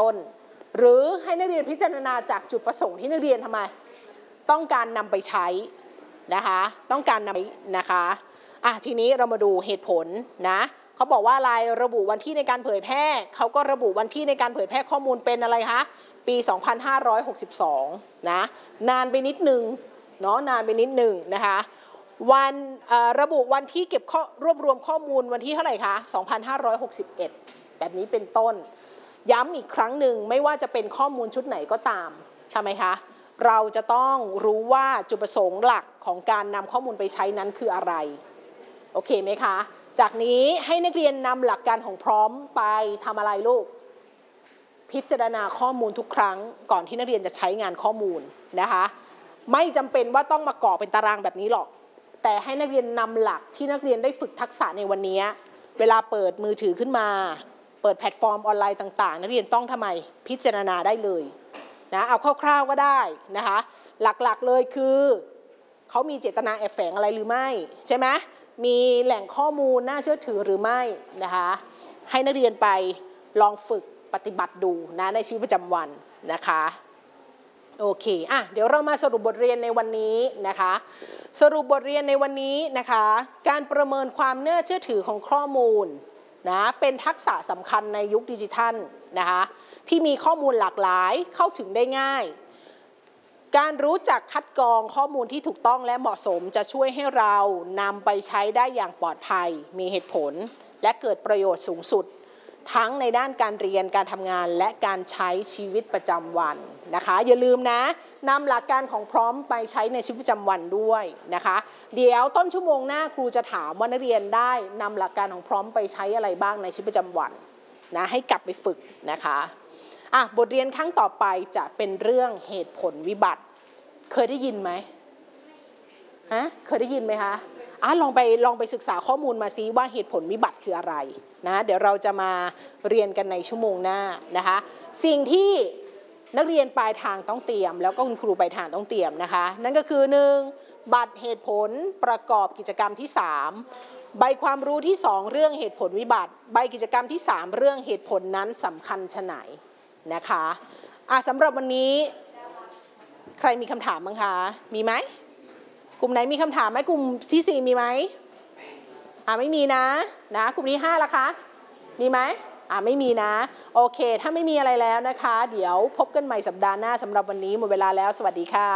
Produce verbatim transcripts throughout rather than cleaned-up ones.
ต้นหรือให้นักเรียนพิจารณาจากจุดประสงค์ที่นักเรียนทำไมต้องการนำไปใช้นะคะต้องการนำนะคะอ่ะทีนี้เรามาดูเหตุผลนะเขาบอกว่าอะไรระบุวันที่ในการเผยแพร่เขาก็ระบุวันที่ในการเผยแพร่ข้อมูลเป็นอะไรคะปีสองพันห้าร้อยหกสิบสองนะนานไปนิดนึงเนาะนานไปนิดนึงนะคะวันระบุวันที่เก็บข้อรวบรวมข้อมูลวันที่เท่าไหร่คะสองพันห้าร้อยหกสิบเอ็ดแบบนี้เป็นต้นย้ำอีกครั้งหนึ่งไม่ว่าจะเป็นข้อมูลชุดไหนก็ตามทำไมคะเราจะต้องรู้ว่าจุดประสงค์หลักของการนำข้อมูลไปใช้นั้นคืออะไรโอเคไหมคะจากนี้ให้นักเรียนนำหลักการของพร้อมไปทำอะไรลูกพิจารณาข้อมูลทุกครั้งก่อนที่นักเรียนจะใช้งานข้อมูลนะคะไม่จำเป็นว่าต้องมาก่อเป็นตารางแบบนี้หรอกแต่ให้นักเรียนนำหลักที่นักเรียนได้ฝึกทักษะในวันนี้เวลาเปิดมือถือขึ้นมาเปิดแพลตฟอร์มออนไลน์ต่างๆนักเรียนต้องทำไมพิจารณาได้เลยนะเอาคร่าวๆก็ได้นะคะหลักๆเลยคือเขามีเจตนาแอบแฝงอะไรหรือไม่ใช่ไหมมีแหล่งข้อมูลน่าเชื่อถือหรือไม่นะคะให้นักเรียนไปลองฝึกปฏิบัติดูนะในชีวิตประจำวันนะคะโอเคอ่ะเดี๋ยวเรามาสรุปบทเรียนในวันนี้นะคะสรุปบทเรียนในวันนี้นะคะการประเมินความน่าเชื่อถือของข้อมูลนะเป็นทักษะสำคัญในยุคดิจิทัลนะคะที่มีข้อมูลหลากหลายเข้าถึงได้ง่ายการรู้จักคัดกรองข้อมูลที่ถูกต้องและเหมาะสมจะช่วยให้เรานำไปใช้ได้อย่างปลอดภัยมีเหตุผลและเกิดประโยชน์สูงสุดทั้งในด้านการเรียนการทำงานและการใช้ชีวิตประจำวันนะคะอย่าลืมนะนำหลักการของพร้อมไปใช้ในชีวิตประจำวันด้วยนะคะเดี๋ยวต้นชั่วโมงหน้าครูจะถามว่านักเรียนได้นำหลักการของพร้อมไปใช้อะไรบ้างในชีวิตประจำวันนะให้กลับไปฝึกนะคะอ่ะบทเรียนครั้งต่อไปจะเป็นเรื่องเหตุผลวิบัติเคยได้ยินไหมฮะเคยได้ยินไหมคะอ่ะลองไปลองไปศึกษาข้อมูลมาซิว่าเหตุผลวิบัติคืออะไรนะเดี๋ยวเราจะมาเรียนกันในชั่วโมงหน้านะคะสิ่งที่นักเรียนปลายทางต้องเตรียมแล้วก็คุณครูปลายทางต้องเตรียมนะคะนั่นก็คือหนึ่งบัตรเหตุผลประกอบกิจกรรมที่สามใบความรู้ที่สองเรื่องเหตุผลวิบัติใบกิจกรรมที่สามเรื่องเหตุผลนั้นสำคัญชะไหนนะคะอ่ะสำหรับวันนี้ใครมีคำถามบ้างคะมีไหมกลุ่มไหนมีคำถามไหมกลุ่มที่สี่มีไหมอ่าไม่มีนะนะกลุ่มที่ห้าละคะมีไหมอ่าไม่มีนะโอเคถ้าไม่มีอะไรแล้วนะคะเดี๋ยวพบกันใหม่สัปดาห์หน้าสำหรับวันนี้หมดเวลาแล้วสวัสดีค่ะ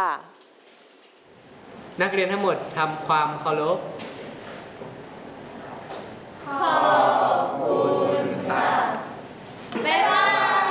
นักเรียนทั้งหมดทำความเคารพขอบคุณค่ะบ๊ายบาย